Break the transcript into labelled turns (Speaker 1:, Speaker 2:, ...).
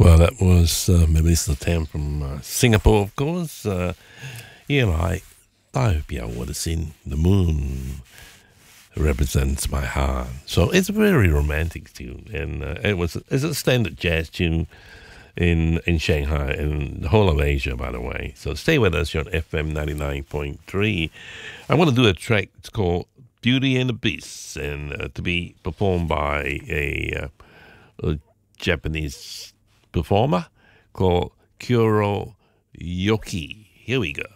Speaker 1: Well, that was Melissa Tam from Singapore, of course. 夜來代表我的心, the moon represents my heart. So it's a very romantic tune, and it's a standard jazz tune in Shanghai and the whole of Asia, by the way. So stay with us here on FM 99.3. I want to do a track. It's called Beauty and the Beast, and to be performed by a Japanese performer called Kuro Yoki. Here we go.